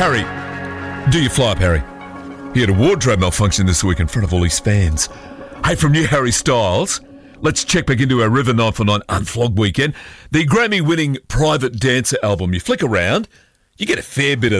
Harry. Do your fly up, Harry. He had a wardrobe malfunction this week in front of all his fans. Hey, from new Harry Styles, let's check back into our River 949 Unflog weekend. The Grammy-winning Private Dancer album. You flick around, you get a fair bit of